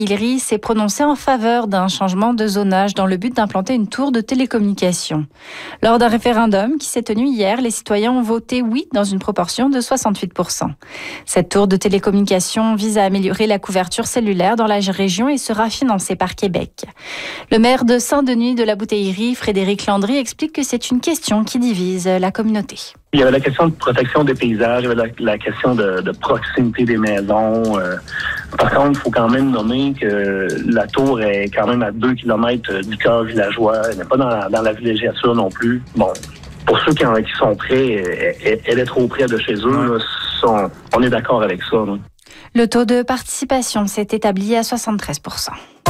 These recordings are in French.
Hillary s'est prononcée en faveur d'un changement de zonage dans le but d'implanter une tour de télécommunication. Lors d'un référendum qui s'est tenu hier, les citoyens ont voté oui dans une proportion de 68%. Cette tour de télécommunication vise à améliorer la couverture cellulaire dans la région et sera financée par Québec. Le maire de Saint-Denis de la Bouteillerie, Frédéric Landry, explique que c'est une question qui divise la communauté. Il y avait la question de protection des paysages, il y avait la question de proximité des maisons. Par contre, il faut quand même nommer que la tour est quand même à 2 km du cœur villageois. Elle n'est pas dans la villégiature non plus. Bon, pour ceux qui sont près, elle est trop près de chez eux. Là, on est d'accord avec ça. Là. Le taux de participation s'est établi à 73%.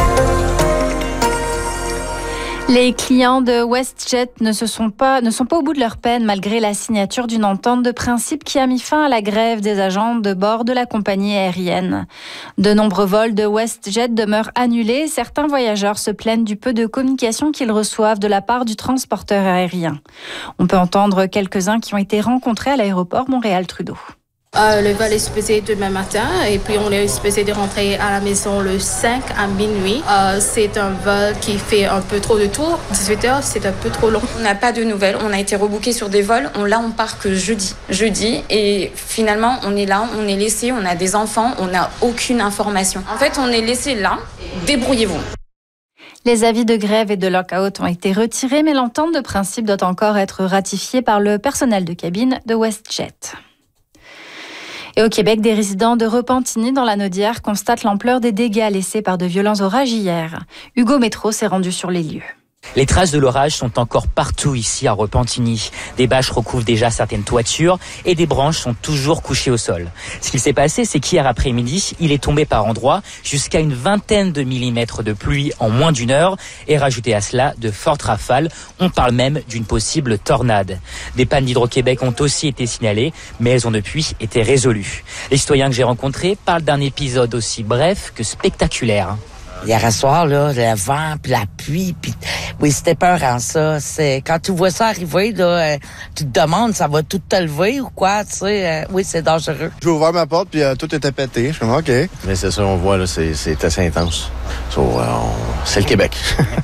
Les clients de WestJet ne sont pas au bout de leur peine malgré la signature d'une entente de principe qui a mis fin à la grève des agents de bord de la compagnie aérienne. De nombreux vols de WestJet demeurent annulés. Certains voyageurs se plaignent du peu de communication qu'ils reçoivent de la part du transporteur aérien. On peut entendre quelques-uns qui ont été rencontrés à l'aéroport Montréal-Trudeau. Le vol est supposé demain matin et puis on est supposé de rentrer à la maison le 5 à minuit. C'est un vol qui fait un peu trop de tours. 18h, c'est un peu trop long. On n'a pas de nouvelles. On a été rebooké sur des vols. On part que jeudi. Et finalement, on est là, on est laissé, on a des enfants, on n'a aucune information. En fait, on est laissé là. Débrouillez-vous. Les avis de grève et de lock-out ont été retirés, mais l'entente de principe doit encore être ratifiée par le personnel de cabine de WestJet. Et au Québec, des résidents de Repentigny dans la Naudière constatent l'ampleur des dégâts laissés par de violents orages hier. Hugo Métro s'est rendu sur les lieux. Les traces de l'orage sont encore partout ici à Repentigny. Des bâches recouvrent déjà certaines toitures et des branches sont toujours couchées au sol. Ce qui s'est passé, c'est qu'hier après-midi, il est tombé par endroits jusqu'à une vingtaine de millimètres de pluie en moins d'une heure et rajouté à cela de fortes rafales. On parle même d'une possible tornade. Des pannes d'Hydro-Québec ont aussi été signalées, mais elles ont depuis été résolues. Les citoyens que j'ai rencontrés parlent d'un épisode aussi bref que spectaculaire. Hier soir, là, le vent, puis la pluie, puis oui, c'était peurant, ça. C'est quand tu vois ça arriver, là, tu te demandes, ça va tout te lever ou quoi, tu sais. Oui, c'est dangereux. J'ai ouvert ma porte, puis tout était pété. Je suis comme, OK. Mais c'est ça, on voit, là, c'est assez intense. C'est le Québec.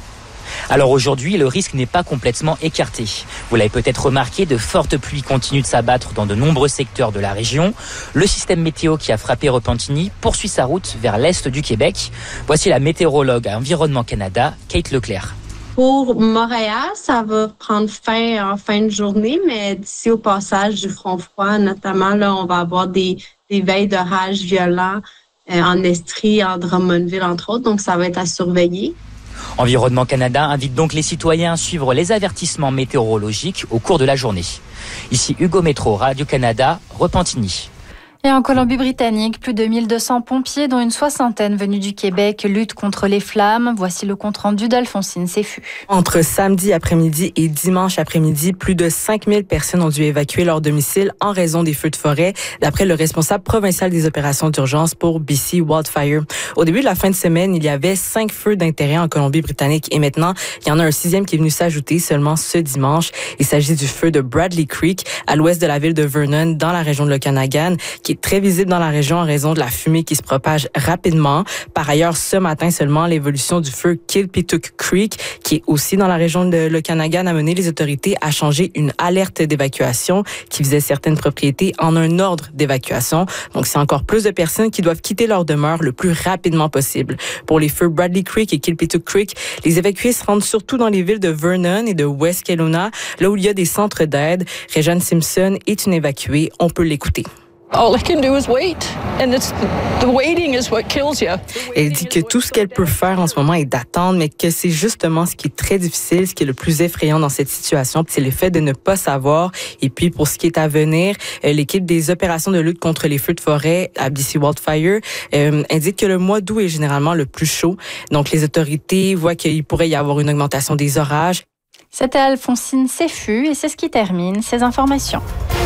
Alors aujourd'hui, le risque n'est pas complètement écarté. Vous l'avez peut-être remarqué, de fortes pluies continuent de s'abattre dans de nombreux secteurs de la région. Le système météo qui a frappé Repentigny poursuit sa route vers l'est du Québec. Voici la météorologue à Environnement Canada, Kate Leclerc. Pour Montréal, ça va prendre fin en fin de journée, mais d'ici au passage du front froid, notamment, là, on va avoir des veilles d'orage violents en Estrie, en Drummondville, entre autres. Donc, ça va être à surveiller. Environnement Canada invite donc les citoyens à suivre les avertissements météorologiques au cours de la journée. Ici Hugo Métro, Radio-Canada, Repentigny. Et en Colombie-Britannique, plus de 1200 pompiers, dont une soixantaine venus du Québec, luttent contre les flammes. Voici le compte-rendu d'Alphonsine Seffu. Entre samedi après-midi et dimanche après-midi, plus de 5000 personnes ont dû évacuer leur domicile en raison des feux de forêt, d'après le responsable provincial des opérations d'urgence pour BC Wildfire. Au début de la fin de semaine, il y avait 5 feux d'intérêt en Colombie-Britannique et maintenant, il y en a un 6e qui est venu s'ajouter seulement ce dimanche. Il s'agit du feu de Bradley Creek, à l'ouest de la ville de Vernon, dans la région de l'Okanagan, qui est très visible dans la région en raison de la fumée qui se propage rapidement. Par ailleurs, ce matin seulement, l'évolution du feu Kilpituck Creek, qui est aussi dans la région de l'Okanagan, a mené les autorités à changer une alerte d'évacuation qui visait certaines propriétés en un ordre d'évacuation. Donc, c'est encore plus de personnes qui doivent quitter leur demeure le plus rapidement possible. Pour les feux Bradley Creek et Kilpituck Creek, les évacués se rendent surtout dans les villes de Vernon et de West Kelowna, là où il y a des centres d'aide. Rejane Simpson est une évacuée. On peut l'écouter. All I can do is wait, and the waiting is what kills you. Elle dit que tout ce qu'elle peut faire en ce moment est d'attendre, mais que c'est justement ce qui est très difficile, ce qui est le plus effrayant dans cette situation, c'est le fait de ne pas savoir. Et puis pour ce qui est à venir, l'équipe des opérations de lutte contre les feux de forêt à BC Wildfire indique que le mois d'août est généralement le plus chaud. Donc les autorités voient qu'il pourrait y avoir une augmentation des orages. C'était Alphonsine Seffu et c'est ce qui termine ces informations.